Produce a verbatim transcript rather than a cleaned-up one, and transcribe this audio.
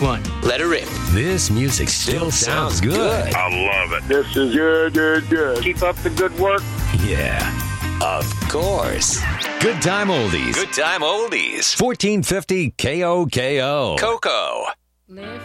one. Let her rip. This music still sounds good. I love it. This is good, good, good. Keep up the good work. Yeah. Of course. Good time oldies. Good time oldies. fourteen fifty K O K O. Coco.